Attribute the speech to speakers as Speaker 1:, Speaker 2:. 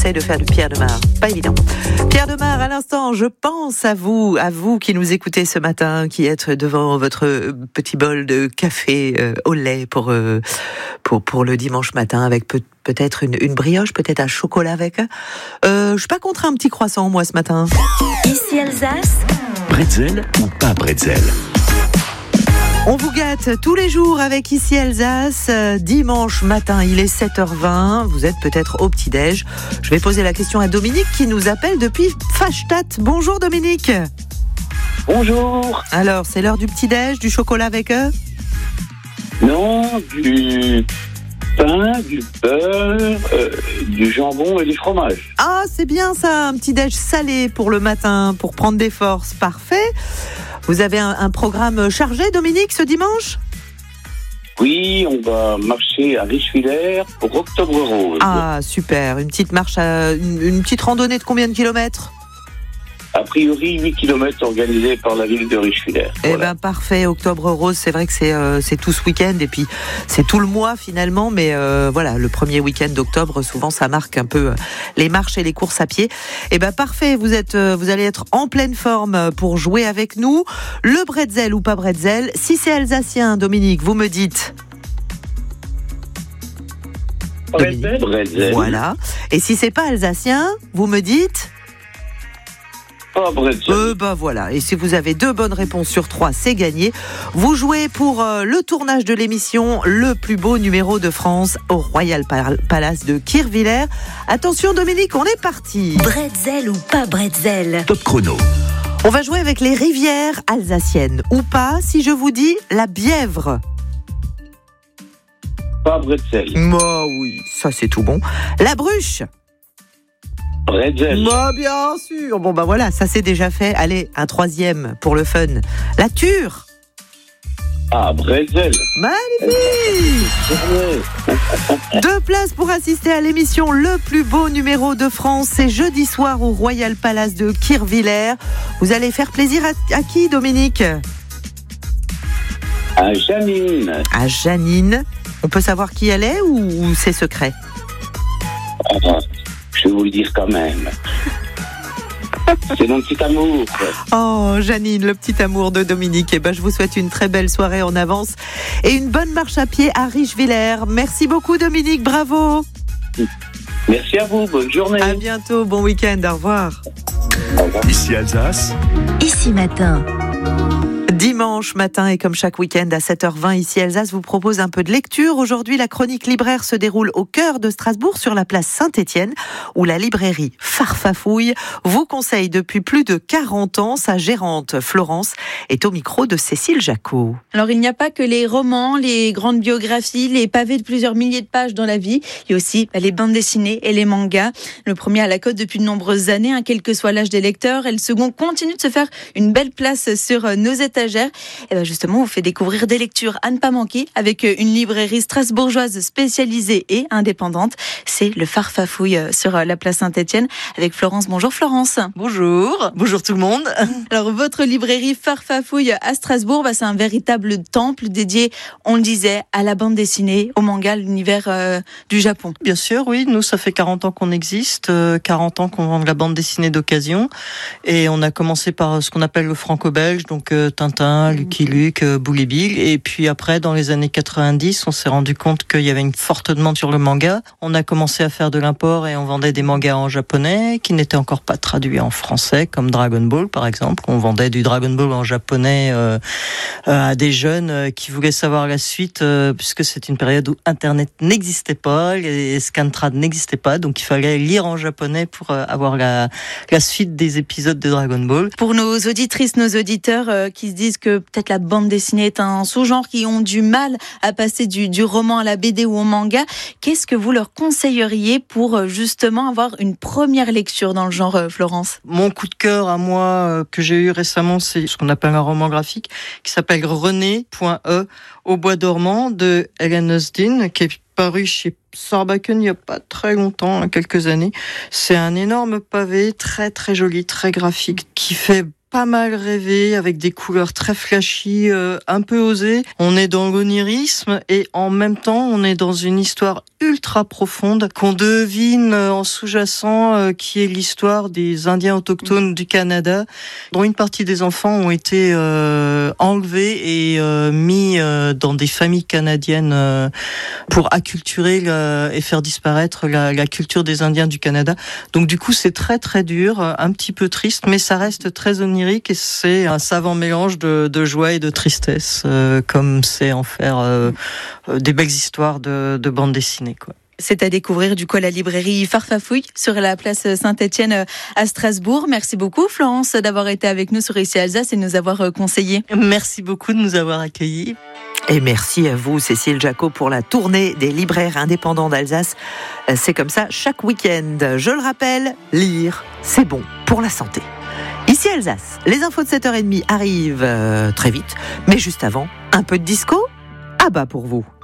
Speaker 1: j'essaye de faire du Pierre Demar. Pas évident. Pierre Demar, à l'instant, je pense à vous qui nous écoutez ce matin, qui êtes devant votre petit bol de café au lait pour le dimanche matin, avec peut-être une brioche, peut-être un chocolat avec. Je suis pas contre un petit croissant, moi, ce matin.
Speaker 2: Ici Alsace.
Speaker 3: Bretzel ou pas bretzel?
Speaker 1: On vous gâte tous les jours avec Ici Alsace. Dimanche matin, il est 7h20. Vous êtes peut-être au petit-déj. Je vais poser la question à Dominique qui nous appelle depuis Faststadt. Bonjour Dominique.
Speaker 4: Bonjour.
Speaker 1: Alors, c'est l'heure du petit-déj, du chocolat avec eux?
Speaker 4: Non, du pain, du beurre, du jambon et du fromage.
Speaker 1: Ah, c'est bien ça, un petit-déj salé pour le matin, pour prendre des forces. Parfait. Vous avez un programme chargé, Dominique, ce dimanche?
Speaker 4: Oui, on va marcher à Richwiller pour Octobre Rose.
Speaker 1: Ah, super. Une petite marche, une petite randonnée de combien de kilomètres?
Speaker 4: A priori, 8 km organisés par la ville de Richwiller.
Speaker 1: Eh ben parfait, Octobre Rose, c'est vrai que c'est tout ce week-end et puis c'est tout le mois finalement, mais voilà, le premier week-end d'octobre, souvent ça marque un peu les marches et les courses à pied. Eh ben parfait, vous allez être en pleine forme pour jouer avec nous. Le bretzel ou pas bretzel, si c'est alsacien, Dominique, vous me dites.
Speaker 4: Bretzel.
Speaker 1: Voilà. Et si c'est pas alsacien, vous me dites.
Speaker 4: Pas bretzel.
Speaker 1: Ben voilà. Et si vous avez 2 bonnes réponses sur 3, c'est gagné. Vous jouez pour le tournage de l'émission Le plus beau numéro de France au Royal Palace de Kirchwiller. Attention Dominique, on est parti.
Speaker 2: Bretzel ou pas bretzel?
Speaker 3: Top chrono.
Speaker 1: On va jouer avec les rivières alsaciennes. Ou pas, si je vous dis la Bièvre.
Speaker 4: Pas bretzel.
Speaker 1: Moi oui, ça c'est tout bon. La Bruche.
Speaker 4: Bretzel.
Speaker 1: Bien sûr. Bon ben voilà, ça c'est déjà fait. Allez, un 3e pour le fun. La Ture.
Speaker 4: Ah, bretzel.
Speaker 1: Magnifique. 2 places pour assister à l'émission Le plus beau numéro de France. C'est jeudi soir au Royal Palace de Kirchwiller. Vous allez faire plaisir à qui, Dominique?
Speaker 4: À Janine.
Speaker 1: À Janine. On peut savoir qui elle est ou c'est secret?
Speaker 4: Je vais vous le dire quand même. C'est mon petit amour.
Speaker 1: Oh, Janine, le petit amour de Dominique. Eh ben, je vous souhaite une très belle soirée en avance et une bonne marche à pied à Richwiller. Merci beaucoup, Dominique. Bravo.
Speaker 4: Merci à vous. Bonne journée.
Speaker 1: À bientôt. Bon week-end. Au revoir.
Speaker 4: Au revoir.
Speaker 3: Ici Alsace.
Speaker 2: Ici matin.
Speaker 1: Dimanche matin et comme chaque week-end à 7h20, Ici Alsace vous propose un peu de lecture. Aujourd'hui, la chronique libraire se déroule au cœur de Strasbourg, sur la place Saint-Étienne, où la librairie Farfafouille vous conseille depuis plus de 40 ans. Sa gérante, Florence, est au micro de Cécile Jacot.
Speaker 5: Alors, il n'y a pas que les romans, les grandes biographies, les pavés de plusieurs milliers de pages dans la vie. Il y a aussi les bandes dessinées et les mangas. Le premier à la cote depuis de nombreuses années, quel que soit l'âge des lecteurs. Et le second continue de se faire une belle place sur nos étagères. Et bien justement, on vous fait découvrir des lectures à ne pas manquer avec une librairie strasbourgeoise spécialisée et indépendante. C'est le Farfafouille sur la place Saint-Étienne avec Florence. Bonjour Florence.
Speaker 6: Bonjour tout le monde.
Speaker 5: Alors votre librairie Farfafouille à Strasbourg, c'est un véritable temple dédié, on le disait, à la bande dessinée, au manga, l'univers du Japon.
Speaker 6: Bien sûr, oui, nous ça fait 40 ans qu'on existe, 40 ans qu'on vend de la bande dessinée d'occasion et on a commencé par ce qu'on appelle le franco-belge, donc Tintin, Lucky Luke, Bully Bill, et puis après dans les années 90 on s'est rendu compte qu'il y avait une forte demande sur le manga. On a commencé à faire de l'import et on vendait des mangas en japonais qui n'étaient encore pas traduits en français, comme Dragon Ball par exemple. On vendait du Dragon Ball en japonais à des jeunes qui voulaient savoir la suite, puisque c'est une période où Internet n'existait pas, les Scantrad n'existaient pas, donc il fallait lire en japonais pour avoir la suite des épisodes de Dragon Ball.
Speaker 5: Pour nos auditrices, nos auditeurs qui se disent que peut-être la bande dessinée est un sous-genre, qui ont du mal à passer du roman à la BD ou au manga, qu'est-ce que vous leur conseilleriez pour justement avoir une première lecture dans le genre, Florence?
Speaker 6: Mon coup de cœur à moi que j'ai eu récemment, c'est ce qu'on appelle un roman graphique qui s'appelle René.e au bois dormant de Helen Osdin, qui est paru chez Sarbacane il n'y a pas très longtemps, quelques années. C'est un énorme pavé très très joli, très graphique, qui fait pas mal rêvé, avec des couleurs très flashy, un peu osées. On est dans l'onirisme et en même temps, on est dans une histoire ultra profonde qu'on devine en sous-jacent, qui est l'histoire des Indiens autochtones du Canada, dont une partie des enfants ont été enlevés et mis dans des familles canadiennes pour acculturer et faire disparaître la culture des Indiens du Canada. Donc du coup, c'est très très dur, un petit peu triste, mais ça reste très onirique et c'est un savant mélange de joie et de tristesse, comme c'est en faire des belles histoires de bande dessinée, quoi.
Speaker 5: C'est à découvrir du coup à la librairie Farfafouille sur la place Saint-Étienne à Strasbourg. Merci beaucoup Florence d'avoir été avec nous sur Ici Alsace et nous avoir conseillé.
Speaker 6: Merci beaucoup de nous avoir accueillis.
Speaker 1: Et merci à vous, Cécile Jacot, pour la tournée des libraires indépendants d'Alsace. C'est comme ça chaque week-end. Je le rappelle, lire, c'est bon pour la santé. Ici Alsace, les infos de 7h30 arrivent très vite, mais juste avant, un peu de disco. Ah bah pour vous.